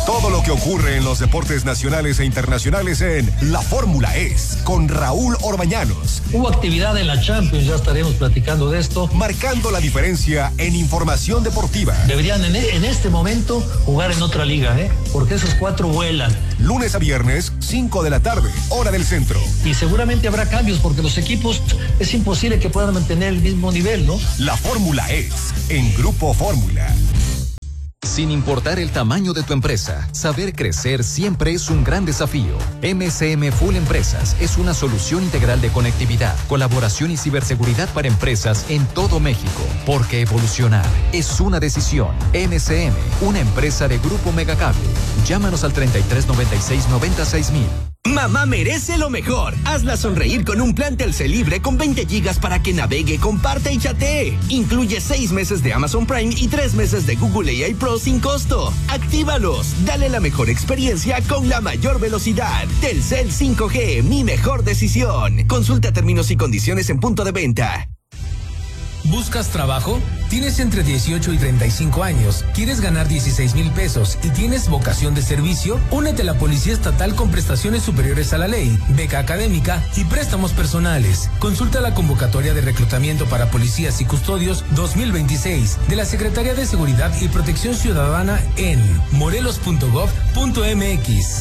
Todo lo que ocurre en los deportes nacionales e internacionales en La Fórmula Es, con Raúl Orbañanos. Hubo actividad en la Champions, ya estaremos platicando de esto. Marcando la diferencia en información deportiva. Deberían en este momento jugar en otra liga, porque esos 4 vuelan. Lunes a viernes, 5 de la tarde, hora del centro. Y seguramente habrá cambios porque los equipos es imposible que puedan mantener el mismo nivel, ¿no? La Fórmula Es, en Grupo Fórmula. Sin importar el tamaño de tu empresa, saber crecer siempre es un gran desafío. MCM Full Empresas es una solución integral de conectividad, colaboración y ciberseguridad para empresas en todo México. Porque evolucionar es una decisión. MCM, una empresa de Grupo Megacable. Llámanos al 3396-96000. Mamá merece lo mejor. Hazla sonreír con un plan Telcel libre con 20 gigas para que navegue, comparte y chatee. Incluye 6 meses de Amazon Prime y 3 meses de Google AI Pro sin costo. Actívalos. Dale la mejor experiencia con la mayor velocidad. Telcel 5G, mi mejor decisión. Consulta términos y condiciones en punto de venta. ¿Buscas trabajo? ¿Tienes entre 18 y 35 años? ¿Quieres ganar 16,000 pesos y tienes vocación de servicio? Únete a la Policía Estatal con prestaciones superiores a la ley, beca académica y préstamos personales. Consulta la convocatoria de reclutamiento para policías y custodios 2026 de la Secretaría de Seguridad y Protección Ciudadana en morelos.gov.mx.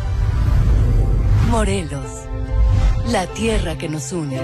Morelos, la tierra que nos une.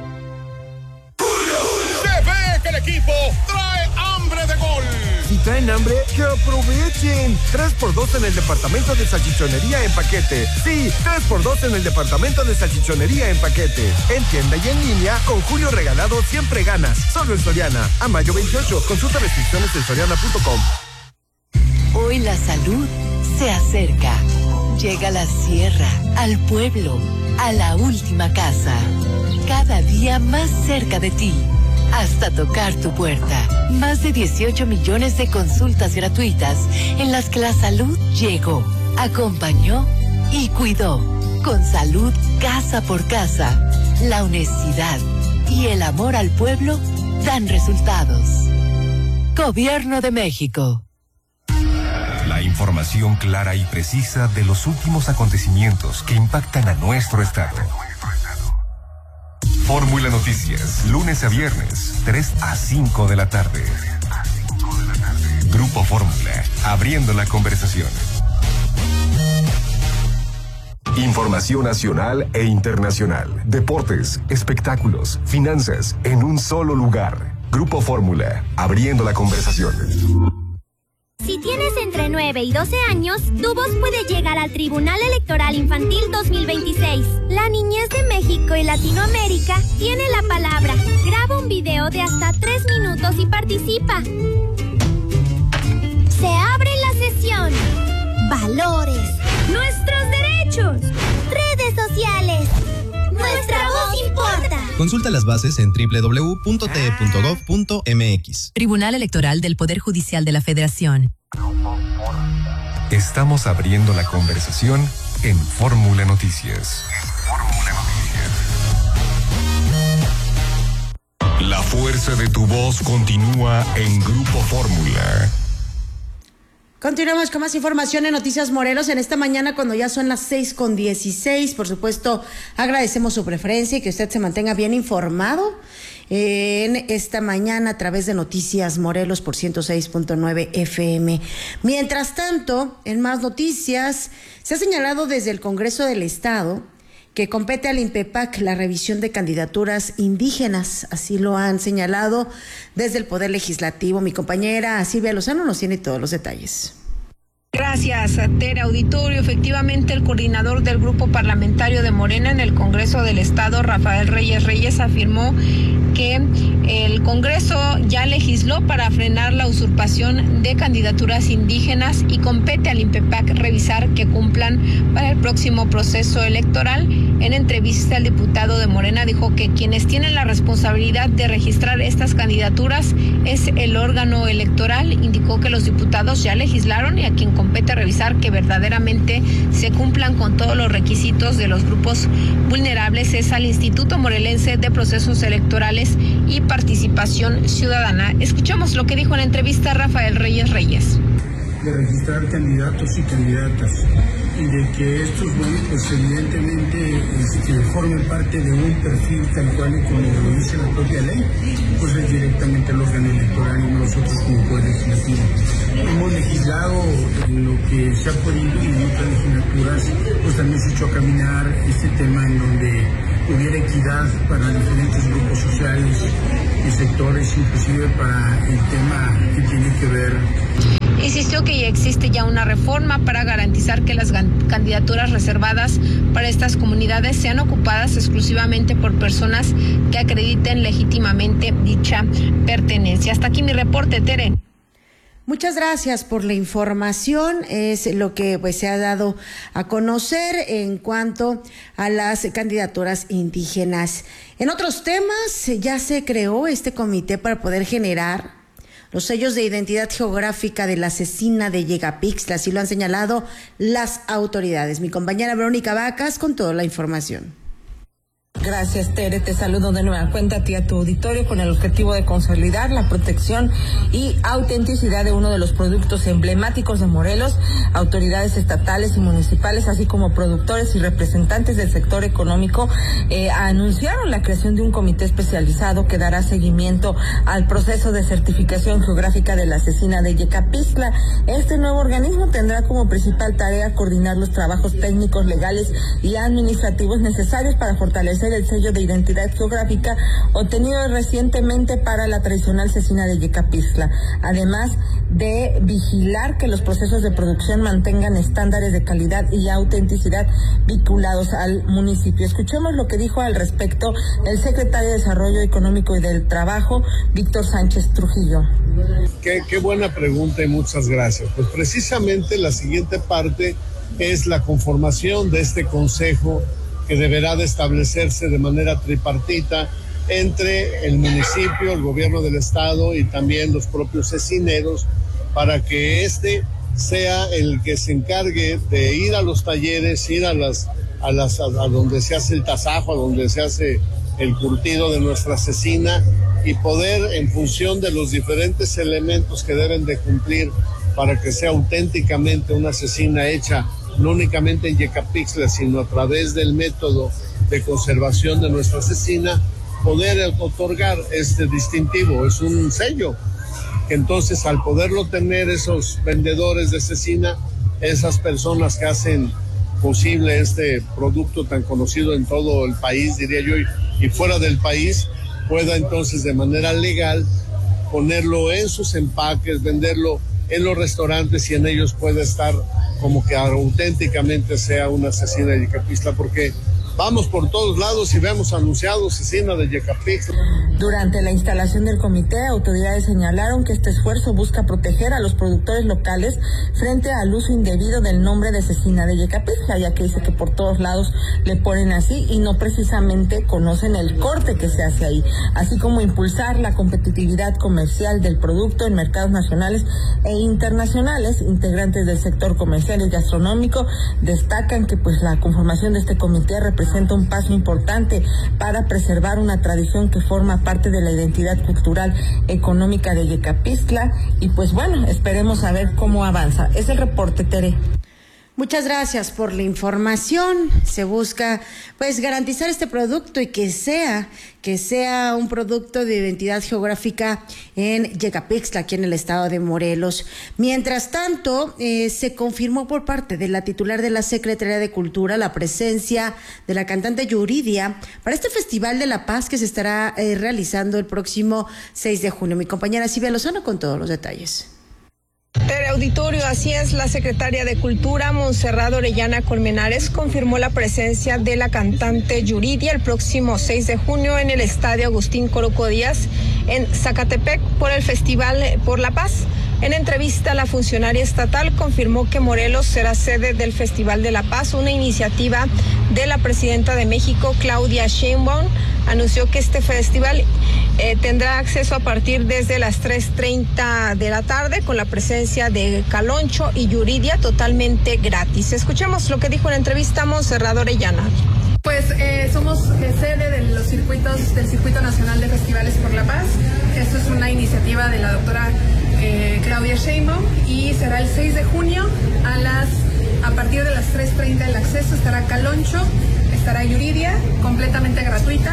El equipo trae hambre de gol. Si traen hambre, que aprovechen. 3x2 en el departamento de salchichonería en paquete. Sí, 3x2 en el departamento de salchichonería en paquete. En tienda y en línea, con Julio Regalado siempre ganas. Solo en Soriana. A mayo 28. Consulta restricciones en soriana.com. Hoy la salud se acerca. Llega a la sierra, al pueblo, a la última casa. Cada día más cerca de ti. Hasta tocar tu puerta. Más de 18 millones de consultas gratuitas en las que la salud llegó, acompañó y cuidó. Con salud casa por casa, la honestidad y el amor al pueblo dan resultados. Gobierno de México. La información clara y precisa de los últimos acontecimientos que impactan a nuestro estado. Fórmula Noticias, lunes a viernes, 3 a 5 de la tarde. Grupo Fórmula, abriendo la conversación. Información nacional e internacional, deportes, espectáculos, finanzas, en un solo lugar. Grupo Fórmula, abriendo la conversación. Si tienes entre 9 y 12 años, tu voz puede llegar al Tribunal Electoral Infantil 2026. La niñez de México y Latinoamérica tiene la palabra. Graba un video de hasta 3 minutos y participa. Se abre la sesión. Valores. Nuestros derechos. Redes sociales. Nuestra voz importa. Consulta las bases en www.te.gov.mx. Tribunal Electoral del Poder Judicial de la Federación. Estamos abriendo la conversación en Fórmula Noticias. La fuerza de tu voz continúa en Grupo Fórmula. Continuamos con más información en Noticias Morelos en esta mañana cuando ya son las 6:16. Por supuesto, agradecemos su preferencia y que usted se mantenga bien informado en esta mañana a través de Noticias Morelos por 106.9 FM. Mientras tanto, en más noticias, se ha señalado desde el Congreso del Estado que compete al INPEPAC la revisión de candidaturas indígenas. Así lo han señalado desde el Poder Legislativo. Mi compañera Silvia Lozano nos tiene todos los detalles. Gracias, Tere Auditorio. Efectivamente, el coordinador del Grupo Parlamentario de Morena en el Congreso del Estado, Rafael Reyes, afirmó que el Congreso ya legisló para frenar la usurpación de candidaturas indígenas y compete al INPEPAC revisar que cumplan para el próximo proceso electoral. En entrevista, el diputado de Morena dijo que quienes tienen la responsabilidad de registrar estas candidaturas es el órgano electoral. Indicó que los diputados ya legislaron y a quien compete revisar que verdaderamente se cumplan con todos los requisitos de los grupos vulnerables es al Instituto Morelense de Procesos Electorales y Participación Ciudadana. Escuchamos lo que dijo en la entrevista Rafael Reyes. de registrar candidatos y candidatas y de que estos, bueno, pues evidentemente formen parte de un perfil tal cual y como lo dice la propia ley, pues es directamente el órgano electoral y nosotros como Poder Legislativo. Hemos legislado lo que se ha podido y en otras legislaturas pues también se echó a caminar este tema en donde hubiera equidad para diferentes grupos sociales y sectores, inclusive para el tema que tiene que ver. Insistió que existe ya una reforma para garantizar que las candidaturas reservadas para estas comunidades sean ocupadas exclusivamente por personas que acrediten legítimamente dicha pertenencia. Hasta aquí mi reporte, Tere. Muchas gracias por la información. Es lo que pues se ha dado a conocer en cuanto a las candidaturas indígenas. En otros temas, ya se creó este comité para poder generar los sellos de identidad geográfica de la cecina de Yecapixtla, así lo han señalado las autoridades. Mi compañera Verónica Vacas con toda la información. Gracias, Tere. Te saludo de nueva cuenta a ti, a tu auditorio, con el objetivo de consolidar la protección y autenticidad de uno de los productos emblemáticos de Morelos. Autoridades estatales y municipales, así como productores y representantes del sector económico, anunciaron la creación de un comité especializado que dará seguimiento al proceso de certificación geográfica de la cecina de Yecapixtla. Este nuevo organismo tendrá como principal tarea coordinar los trabajos técnicos, legales y administrativos necesarios para fortalecer el sello de identidad geográfica obtenido recientemente para la tradicional cecina de Yecapixtla, además de vigilar que los procesos de producción mantengan estándares de calidad y autenticidad vinculados al municipio. Escuchemos lo que dijo al respecto el secretario de Desarrollo Económico y del Trabajo, Víctor Sánchez Trujillo. Qué buena pregunta y muchas gracias. Pues precisamente la siguiente parte es la conformación de este consejo que deberá de establecerse de manera tripartita entre el municipio, el gobierno del estado y también los propios cecineros, para que este sea el que se encargue de ir a los talleres, ir a donde se hace el tasajo, a donde se hace el curtido de nuestra cecina y poder, en función de los diferentes elementos que deben de cumplir para que sea auténticamente una cecina hecha no únicamente en Yecapixtla, sino a través del método de conservación de nuestra cecina, poder otorgar este distintivo. Es un sello que entonces, al poderlo tener esos vendedores de cecina, esas personas que hacen posible este producto tan conocido en todo el país, diría yo, y fuera del país, pueda entonces de manera legal ponerlo en sus empaques, venderlo en los restaurantes y en ellos puede estar como que auténticamente sea una cecina de Yecapixtla, porque vamos por todos lados y vemos anunciado cecina de Yecapixtla. Durante la instalación del comité, autoridades señalaron que este esfuerzo busca proteger a los productores locales frente al uso indebido del nombre de cecina de Yecapixtla, ya que dice que por todos lados le ponen así y no precisamente conocen el corte que se hace ahí, así como impulsar la competitividad comercial del producto en mercados nacionales e internacionales. Integrantes del sector comercial y gastronómico destacan que pues la conformación de este comité representa un paso importante para preservar una tradición que forma parte de la identidad cultural económica de Yecapixtla y pues bueno, esperemos a ver cómo avanza. Es el reporte, Tere. Muchas gracias por la información. Se busca pues garantizar este producto y que sea un producto de identidad geográfica en Yecapixtla, aquí en el estado de Morelos. Mientras tanto, se confirmó por parte de la titular de la Secretaría de Cultura la presencia de la cantante Yuridia para este Festival de la Paz que se estará realizando el próximo 6 de junio. Mi compañera Silvia Lozano con todos los detalles. Teleauditorio, así es, la secretaria de Cultura, Montserrat Orellana Colmenares, confirmó la presencia de la cantante Yuridia el próximo 6 de junio en el Estadio Agustín Coroco Díaz en Zacatepec por el Festival por la Paz. En entrevista, la funcionaria estatal confirmó que Morelos será sede del Festival de la Paz, una iniciativa de la presidenta de México, Claudia Sheinbaum. Anunció que este festival tendrá acceso a partir desde las 3:30 de la tarde con la presencia de Caloncho y Yuridia totalmente gratis. Escuchemos lo que dijo en la entrevista Montserrat Orellana. Pues somos sede de los circuitos del Circuito Nacional de Festivales por la Paz. Esto es una iniciativa de la doctora Claudia Sheinbaum, y será el 6 de junio a partir de las 3:30 el acceso. Estará Caloncho, estará Yuridia, completamente gratuita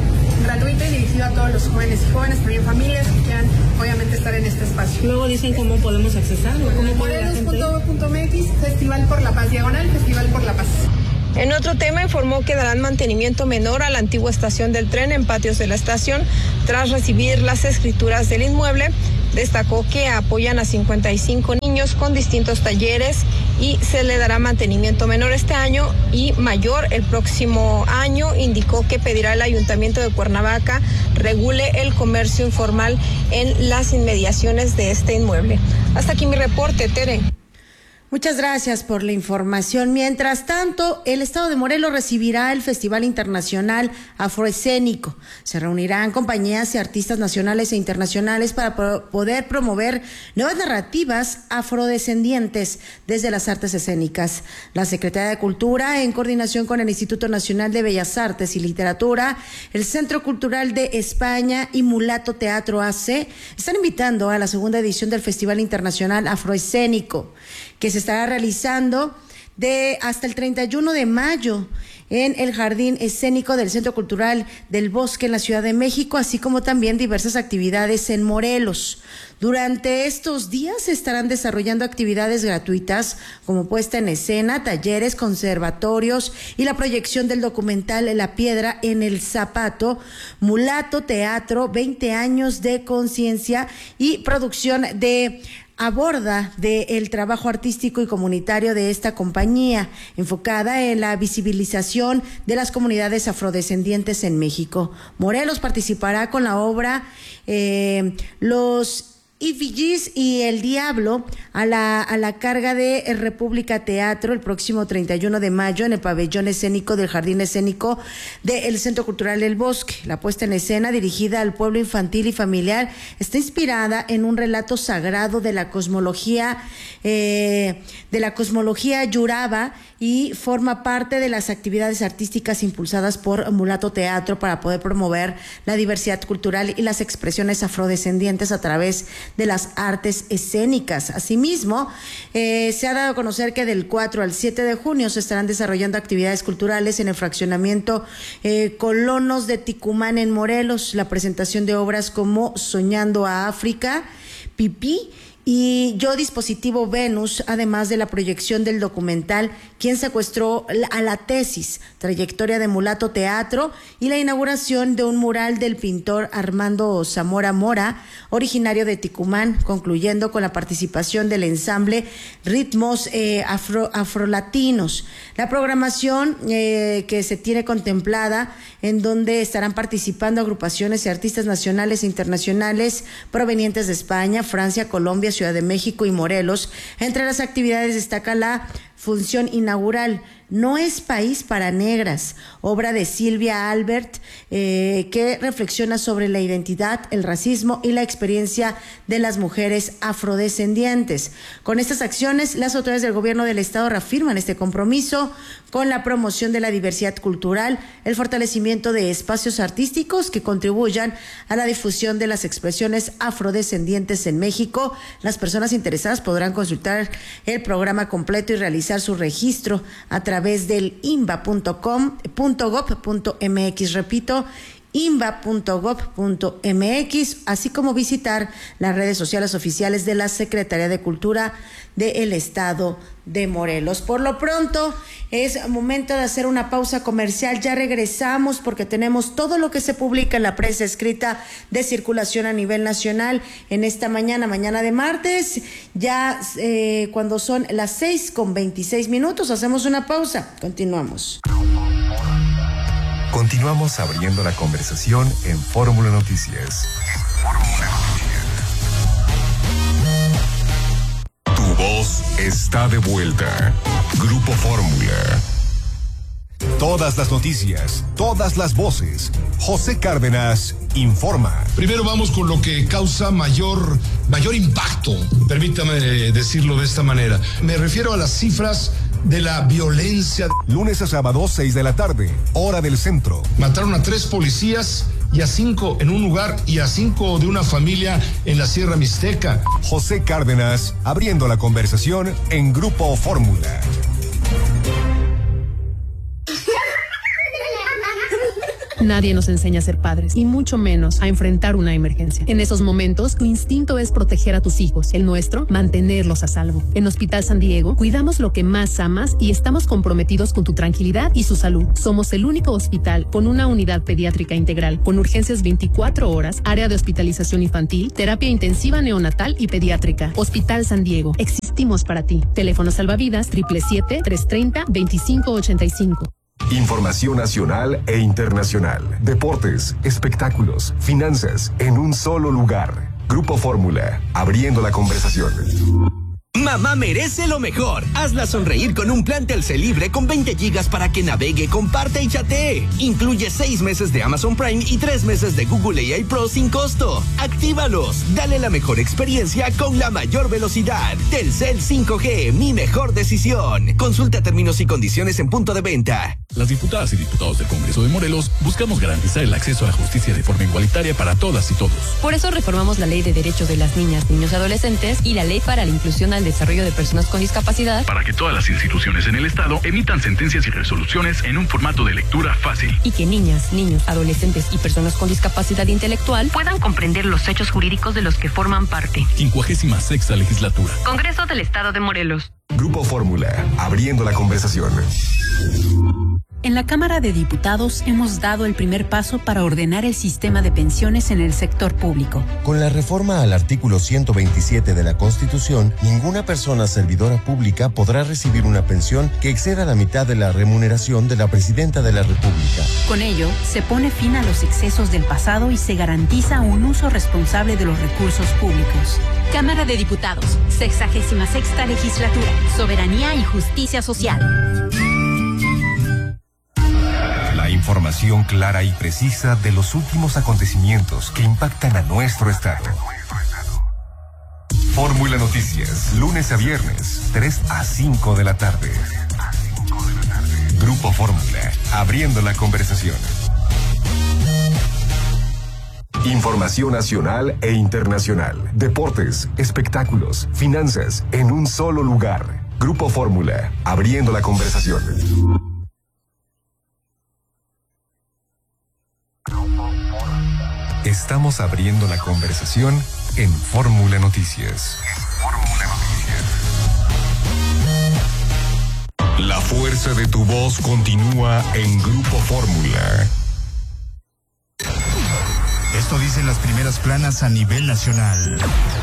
y dirigida a todos los jóvenes y jóvenes, también familias que quieran obviamente estar en este espacio. Luego dicen cómo podemos accesar. Morelos.gov.mx, Festival por la Paz, diagonal Festival por la Paz. En otro tema, informó que darán mantenimiento menor a la antigua estación del tren en patios de la estación tras recibir las escrituras del inmueble. Destacó que apoyan a 55 niños con distintos talleres y se le dará mantenimiento menor este año y mayor el próximo año. Indicó que pedirá al Ayuntamiento de Cuernavaca regule el comercio informal en las inmediaciones de este inmueble. Hasta aquí mi reporte, Tere. Muchas gracias por la información. Mientras tanto, el estado de Morelos recibirá el Festival Internacional Afroescénico. Se reunirán compañías y artistas nacionales e internacionales para poder promover nuevas narrativas afrodescendientes desde las artes escénicas. La Secretaría de Cultura, en coordinación con el Instituto Nacional de Bellas Artes y Literatura, el Centro Cultural de España y Mulato Teatro AC, están invitando a la segunda edición del Festival Internacional Afroescénico, que se estará realizando hasta el 31 de mayo en el Jardín Escénico del Centro Cultural del Bosque en la Ciudad de México, así como también diversas actividades en Morelos. Durante estos días se estarán desarrollando actividades gratuitas como puesta en escena, talleres, conservatorios y la proyección del documental La Piedra en el Zapato, Mulato Teatro, 20 años de conciencia y producción aborda del trabajo artístico y comunitario de esta compañía, enfocada en la visibilización de las comunidades afrodescendientes en México. Morelos participará con la obra Los Ifigis y el Diablo a la carga de República Teatro el próximo 31 de mayo en el pabellón escénico del Jardín Escénico del Centro Cultural del Bosque. La puesta en escena, dirigida al pueblo infantil y familiar, está inspirada en un relato sagrado de la cosmología Yuraba y forma parte de las actividades artísticas impulsadas por Mulato Teatro para poder promover la diversidad cultural y las expresiones afrodescendientes a través de las artes escénicas. Asimismo, se ha dado a conocer que del 4 al 7 de junio se estarán desarrollando actividades culturales en el fraccionamiento Colonos de Ticumán en Morelos, la presentación de obras como Soñando a África, Pipí y Yo Dispositivo Venus, además de la proyección del documental Quién secuestró a la tesis, trayectoria de Mulato Teatro, y la inauguración de un mural del pintor Armando Zamora Mora, originario de Ticumán, concluyendo con la participación del ensamble Ritmos Afrolatinos. La programación que se tiene contemplada, en donde estarán participando agrupaciones y artistas nacionales e internacionales provenientes de España, Francia, Colombia, Ciudad de México y Morelos. Entre las actividades destaca la función inaugural No es país para negras, obra de Silvia Albert, que reflexiona sobre la identidad, el racismo y la experiencia de las mujeres afrodescendientes. Con estas acciones, las autoridades del gobierno del estado reafirman este compromiso con la promoción de la diversidad cultural, el fortalecimiento de espacios artísticos que contribuyan a la difusión de las expresiones afrodescendientes en México. Las personas interesadas podrán consultar el programa completo y realizar su registro a través del inba.gov.mx, repito, inba.gov.mx, así como visitar las redes sociales oficiales de la Secretaría de Cultura del Estado de Morelos. Por lo pronto, es momento de hacer una pausa comercial. Ya regresamos porque tenemos todo lo que se publica en la prensa escrita de circulación a nivel nacional en esta mañana de martes. Ya cuando son las 6:26, hacemos una pausa. Continuamos. Continuamos abriendo la conversación en Fórmula Noticias. Tu voz está de vuelta. Grupo Fórmula. Todas las noticias, todas las voces. José Cárdenas informa. Primero vamos con lo que causa mayor impacto. Permítame decirlo de esta manera. Me refiero a las cifras de la violencia. Lunes a sábado, 6 de la tarde, hora del centro. Mataron a 3 policías y a 5 en un lugar y a 5 de una familia en la Sierra Mixteca. José Cárdenas, abriendo la conversación en Grupo Fórmula. Nadie nos enseña a ser padres, y mucho menos a enfrentar una emergencia. En esos momentos, tu instinto es proteger a tus hijos, el nuestro, mantenerlos a salvo. En Hospital San Diego, cuidamos lo que más amas y estamos comprometidos con tu tranquilidad y su salud. Somos el único hospital con una unidad pediátrica integral, con urgencias 24 horas, área de hospitalización infantil, terapia intensiva neonatal y pediátrica. Hospital San Diego, existimos para ti. Teléfono salvavidas 777-330-2585. Información nacional e internacional, deportes, espectáculos, finanzas, en un solo lugar. Grupo Fórmula, abriendo la conversación. Mamá merece lo mejor. Hazla sonreír con un plan Telcel libre con 20 gigas para que navegue, comparte y chatee. Incluye 6 meses de Amazon Prime y 3 meses de Google AI Pro sin costo. Actívalos. Dale la mejor experiencia con la mayor velocidad. Telcel 5G, mi mejor decisión. Consulta términos y condiciones en punto de venta. Las diputadas y diputados del Congreso de Morelos buscamos garantizar el acceso a la justicia de forma igualitaria para todas y todos. Por eso reformamos la Ley de Derechos de las Niñas, Niños y Adolescentes y la Ley para la Inclusión al Desarrollo de Personas con Discapacidad, para que todas las instituciones en el Estado emitan sentencias y resoluciones en un formato de lectura fácil. Y que niñas, niños, adolescentes y personas con discapacidad intelectual puedan comprender los hechos jurídicos de los que forman parte. 56ª Legislatura. Congreso del Estado de Morelos. Grupo Fórmula, abriendo la conversación. En la Cámara de Diputados hemos dado el primer paso para ordenar el sistema de pensiones en el sector público. Con la reforma al artículo 127 de la Constitución, ninguna persona servidora pública podrá recibir una pensión que exceda la mitad de la remuneración de la Presidenta de la República. Con ello, se pone fin a los excesos del pasado y se garantiza un uso responsable de los recursos públicos. Cámara de Diputados, 66ª Legislatura, Soberanía y Justicia Social. La información clara y precisa de los últimos acontecimientos que impactan a nuestro Estado. Fórmula Noticias, lunes a viernes, 3 a 5 de la tarde. Grupo Fórmula, abriendo la conversación. Información nacional e internacional, deportes, espectáculos, finanzas, en un solo lugar. Grupo Fórmula, abriendo la conversación. Estamos abriendo la conversación en Fórmula Noticias. La fuerza de tu voz continúa en Grupo Fórmula. Esto dicen las primeras planas a nivel nacional.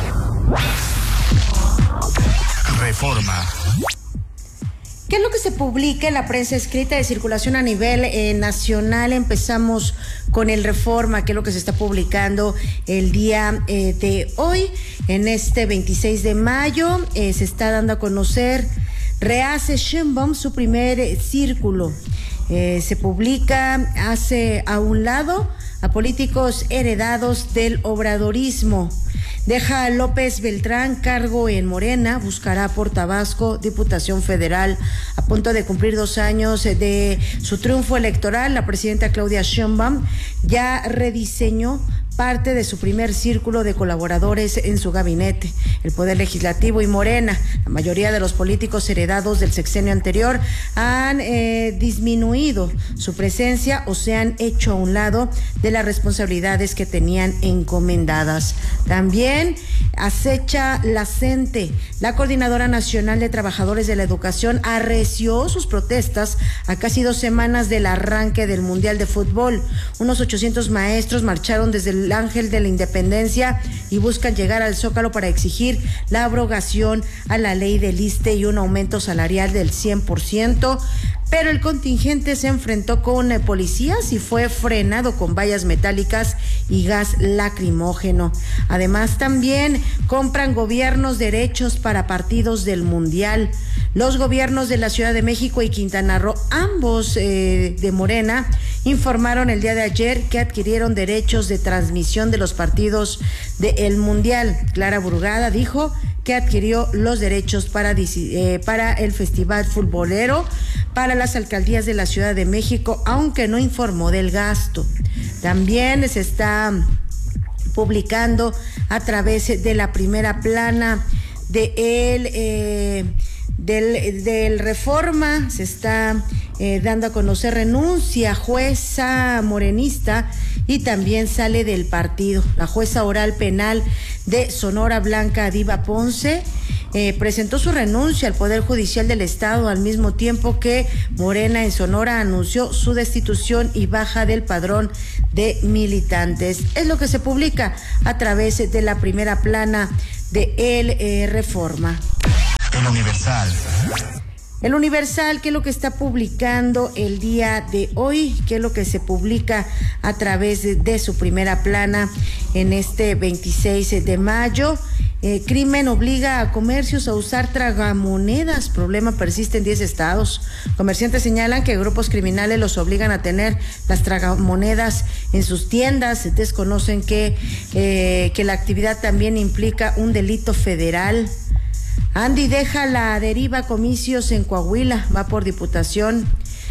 Reforma. ¿Qué es lo que se publica en la prensa escrita de circulación a nivel nacional? Empezamos con el Reforma, que es lo que se está publicando el día de hoy. En este 26 de mayo se está dando a conocer, rehace Sheinbaum su primer círculo. Se publica, hace a un lado a políticos heredados del obradorismo. Deja a López Beltrán cargo en Morena, buscará por Tabasco Diputación Federal. A punto de cumplir 2 años de su triunfo electoral, la presidenta Claudia Sheinbaum ya rediseñó parte de su primer círculo de colaboradores en su gabinete. El Poder Legislativo y Morena, la mayoría de los políticos heredados del sexenio anterior, han disminuido su presencia o se han hecho a un lado de las responsabilidades que tenían encomendadas. También acecha la CENTE. La Coordinadora Nacional de Trabajadores de la Educación arreció sus protestas a casi 2 semanas del arranque del Mundial de Fútbol. Unos 800 maestros marcharon desde el Ángel de la Independencia y buscan llegar al Zócalo para exigir la abrogación a la ley del ISSSTE y un aumento salarial del 100%. Pero el contingente se enfrentó con policías y fue frenado con vallas metálicas y gas lacrimógeno. Además, también compran gobiernos derechos para partidos del Mundial. Los gobiernos de la Ciudad de México y Quintana Roo, ambos de Morena, informaron el día de ayer que adquirieron derechos de transmisión de los partidos del Mundial. Clara Brugada dijo que adquirió los derechos para el Festival Futbolero para las alcaldías de la Ciudad de México, aunque no informó del gasto. También se está publicando a través de la primera plana del Reforma, se está dando a conocer renuncia jueza morenista y también sale del partido. La jueza oral penal de Sonora, Blanca Diva Ponce, presentó su renuncia al Poder Judicial del Estado al mismo tiempo que Morena en Sonora anunció su destitución y baja del padrón de militantes. Es lo que se publica a través de la primera plana de El Reforma. El Universal. El Universal, ¿qué es lo que está publicando el día de hoy? ¿Qué es lo que se publica a través de su primera plana en este 26 de mayo? Crimen obliga a comercios a usar tragamonedas. Problema persiste en 10 estados. Comerciantes señalan que grupos criminales los obligan a tener las tragamonedas en sus tiendas. Desconocen que la actividad también implica un delito federal. Andy deja la deriva comicios en Coahuila, va por diputación.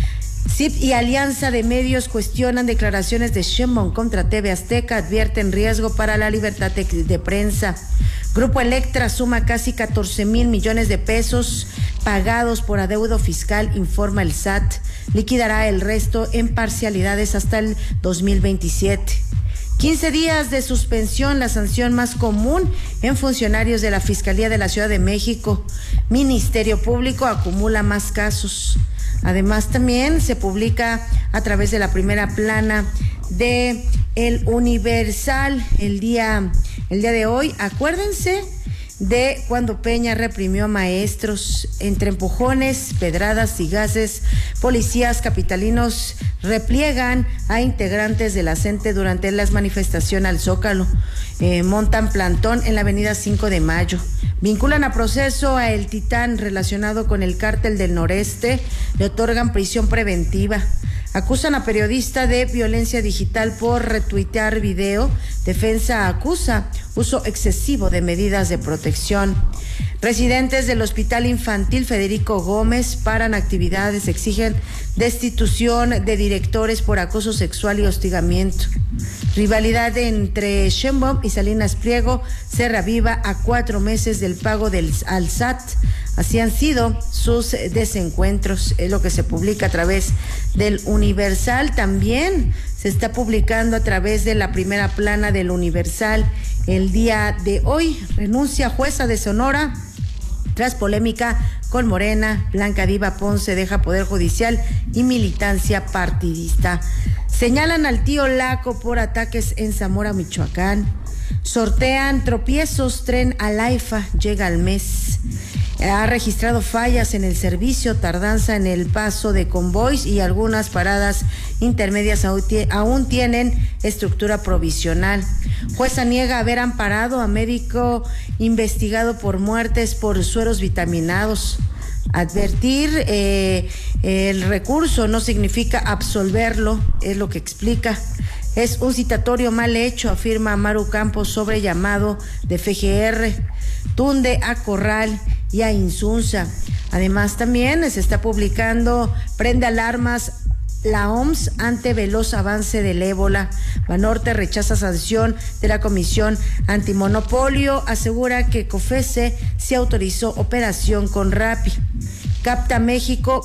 CIP y Alianza de Medios cuestionan declaraciones de Sheinbaum contra TV Azteca, advierten riesgo para la libertad de prensa. Grupo Electra suma casi 14,000 millones de pesos pagados por adeudo fiscal, informa el SAT. Liquidará el resto en parcialidades hasta el 2027. 15 días de suspensión, la sanción más común en funcionarios de la Fiscalía de la Ciudad de México. Ministerio Público acumula más casos. Además, también se publica a través de la primera plana de El Universal el día de hoy. Acuérdense de cuando Peña reprimió a maestros. Entre empujones, pedradas y gases, policías capitalinos repliegan a integrantes de la CENTE durante las manifestaciones al Zócalo. Montan plantón en la avenida 5 de Mayo. Vinculan a proceso a El Titán relacionado con el cártel del Noreste. Le otorgan prisión preventiva. Acusan a periodista de violencia digital por retuitear video. Defensa acusa uso excesivo de medidas de protección. Residentes del Hospital Infantil Federico Gómez paran actividades, exigen destitución de directores por acoso sexual y hostigamiento. Rivalidad entre Sheinbaum y Salinas Pliego se reaviva a 4 meses del pago al SAT. Así han sido sus desencuentros, es lo que se publica a través del Universal. También se está publicando a través de la primera plana del Universal el día de hoy. Renuncia jueza de Sonora tras polémica con Morena. Blanca Diva Ponce deja Poder Judicial y militancia partidista. Señalan al tío Laco por ataques en Zamora, Michoacán. Sortean tropiezos, tren al AIFA, llega al mes. Ha registrado fallas en el servicio, tardanza en el paso de convoys y algunas paradas intermedias aún tienen estructura provisional. Jueza niega haber amparado a médico investigado por muertes por sueros vitaminados. Advertir el recurso no significa absolverlo, es lo que explica. Es un citatorio mal hecho, afirma Maru Campos sobre llamado de FGR. Tunde a Corral y a Insunza. Además, también se está publicando prende alarmas la OMS ante veloz avance del ébola. Banorte rechaza sanción de la Comisión Antimonopolio, asegura que COFESE se autorizó operación con Rappi. Capta México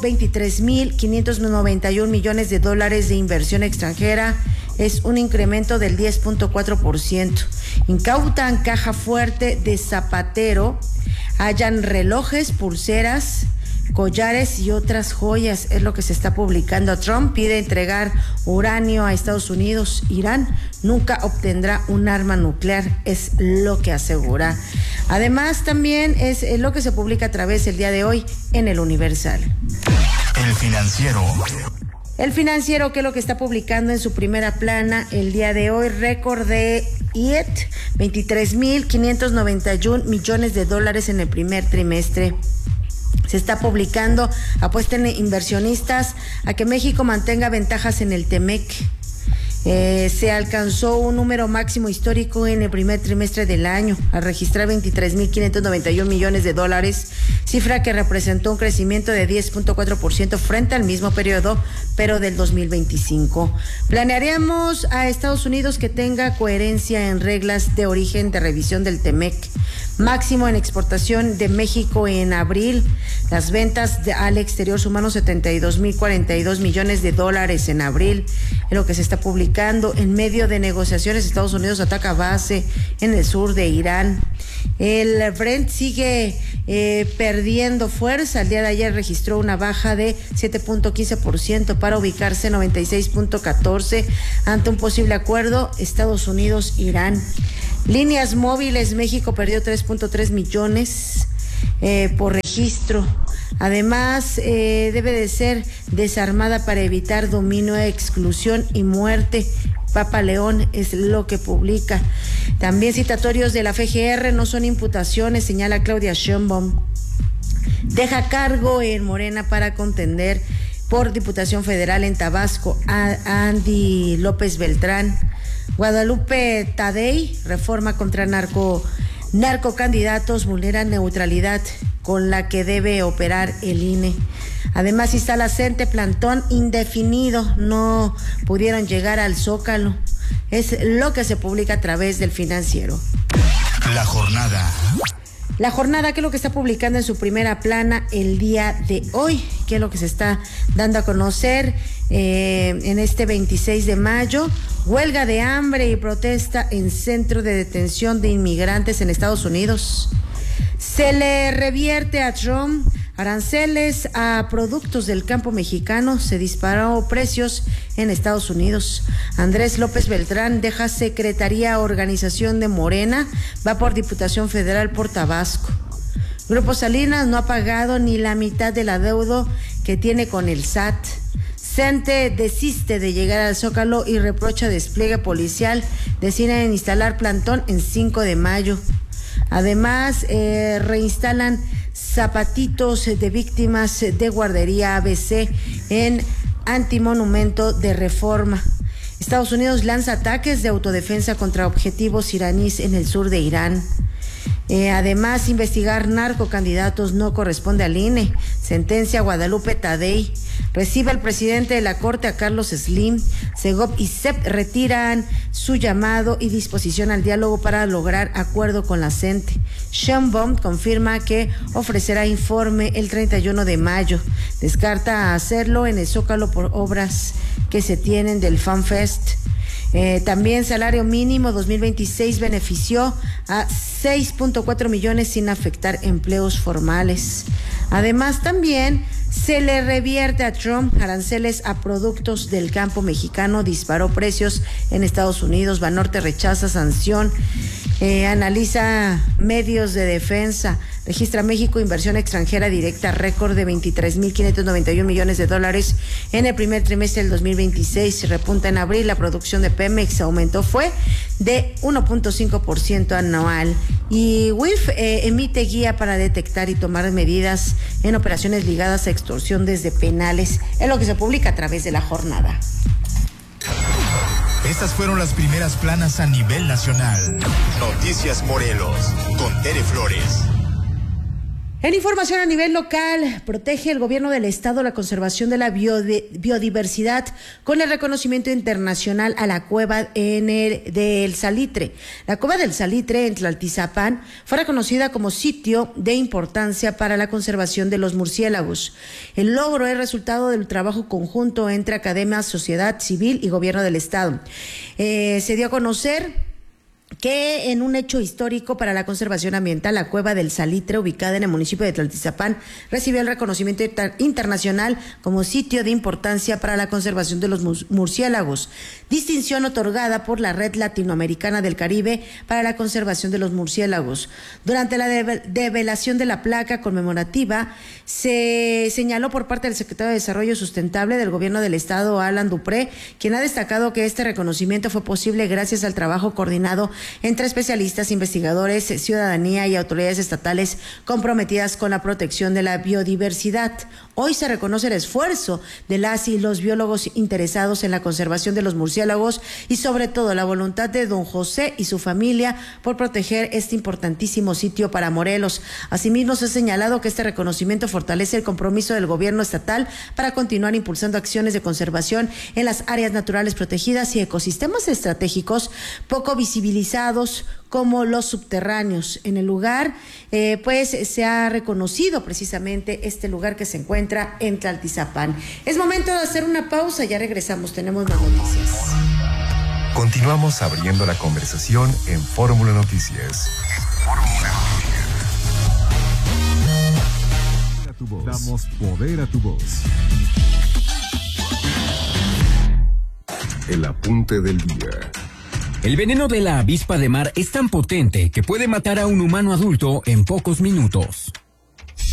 23,591 millones de dólares de inversión extranjera, es un incremento del 10.4%. Incautan caja fuerte de Zapatero, hallan relojes, pulseras, collares y otras joyas, es lo que se está publicando. Trump pide entregar uranio a Estados Unidos. Irán nunca obtendrá un arma nuclear, es lo que asegura. Además, también es lo que se publica a través del día de hoy en El Universal. El Financiero. El Financiero, que es lo que está publicando en su primera plana el día de hoy, récord de IET, 23,591 millones de dólares en el primer trimestre. Se está publicando, apuesten inversionistas a que México mantenga ventajas en el TEMEC. Se alcanzó un número máximo histórico en el primer trimestre del año, al registrar 23.591 millones de dólares, cifra que representó un crecimiento de 10.4% frente al mismo periodo, pero del 2025. Planearíamos a Estados Unidos que tenga coherencia en reglas de origen de revisión del TEMEC. Máximo en exportación de México en abril. Las ventas al exterior sumaron 72.042 millones de dólares en abril, en lo que se está publicando. En medio de negociaciones, Estados Unidos ataca base en el sur de Irán. El Brent sigue perdiendo fuerza. El día de ayer registró una baja de 7.15% para ubicarse en 96.14 ante un posible acuerdo Estados Unidos-Irán. Líneas móviles, México perdió 3.3 millones por registro. Además, debe de ser desarmada para evitar dominio, exclusión y muerte. Papa León es lo que publica. También citatorios de la FGR no son imputaciones, señala Claudia Sheinbaum. Deja cargo en Morena para contender por Diputación Federal en Tabasco a Andy López Beltrán. Guadalupe Tadei, reforma contra narcocandidatos, vulnera neutralidad con la que debe operar el INE. Además, instala CENTE plantón indefinido, no pudieron llegar al Zócalo. Es lo que se publica a través del Financiero. La jornada. La jornada, ¿qué es lo que está publicando en su primera plana el día de hoy? ¿Qué es lo que se está dando a conocer en este 26 de mayo? Huelga de hambre y protesta en centro de detención de inmigrantes en Estados Unidos. Se le revierte a Trump aranceles a productos del campo mexicano. Se disparó precios en Estados Unidos. Andrés López Beltrán deja Secretaría Organización de Morena, va por Diputación Federal por Tabasco. Grupo Salinas no ha pagado ni la mitad del adeudo que tiene con el SAT. CENTE desiste de llegar al Zócalo y reprocha despliegue policial. Deciden instalar plantón en 5 de mayo. Además, reinstalan zapatitos de víctimas de guardería ABC en antimonumento de Reforma. Estados Unidos lanza ataques de autodefensa contra objetivos iraníes en el sur de Irán. Además, investigar narcocandidatos no corresponde al INE. Sentencia Guadalupe Tadei. Recibe el presidente de la Corte a Carlos Slim. Segov y CEP retiran su llamado y disposición al diálogo para lograr acuerdo con la CENTE. Sheinbaum confirma que ofrecerá informe el 31 de mayo. Descarta hacerlo en el Zócalo por obras que se tienen del FanFest. También salario mínimo 2026 benefició a 6.4 millones sin afectar empleos formales. Además, también se le revierte a Trump aranceles a productos del campo mexicano, disparó precios en Estados Unidos. Banorte rechaza sanción, analiza medios de defensa. Registra México inversión extranjera directa récord de 23.591 millones de dólares en el primer trimestre del 2026. Repunta en abril, la producción de Pemex aumentó, fue de 1.5% anual. Y WIF emite guía para detectar y tomar medidas en operaciones ligadas a extorsión desde penales. Es lo que se publica a través de la jornada. Estas fueron las primeras planas a nivel nacional. Noticias Morelos, con Tere Flores. En información a nivel local, protege el gobierno del estado la conservación de la biodiversidad con el reconocimiento internacional a la cueva del Salitre. La cueva del Salitre en Tlaltizapán fue reconocida como sitio de importancia para la conservación de los murciélagos. El logro es resultado del trabajo conjunto entre academia, sociedad civil y gobierno del estado. Se dio a conocer que en un hecho histórico para la conservación ambiental, la cueva del Salitre, ubicada en el municipio de Tlaltizapán, recibió el reconocimiento internacional como sitio de importancia para la conservación de los murciélagos, distinción otorgada por la Red Latinoamericana del Caribe para la conservación de los murciélagos. Durante la develación de la placa conmemorativa, se señaló por parte del secretario de Desarrollo Sustentable del Gobierno del Estado, Alan Dupré, quien ha destacado que este reconocimiento fue posible gracias al trabajo coordinado entre especialistas, investigadores, ciudadanía y autoridades estatales comprometidas con la protección de la biodiversidad. Hoy se reconoce el esfuerzo de las y los biólogos interesados en la conservación de los murciélagos y sobre todo la voluntad de don José y su familia por proteger este importantísimo sitio para Morelos. Asimismo, se ha señalado que este reconocimiento fortalece el compromiso del gobierno estatal para continuar impulsando acciones de conservación en las áreas naturales protegidas y ecosistemas estratégicos poco visibilizados como los subterráneos. En el lugar, pues se ha reconocido precisamente este lugar que se encuentra en Tlaltizapán. Es momento de hacer una pausa, ya regresamos, tenemos más noticias. Continuamos abriendo la conversación en Fórmula Noticias. Damos poder a tu voz. El apunte del día. El veneno de la avispa de mar es tan potente que puede matar a un humano adulto en pocos minutos.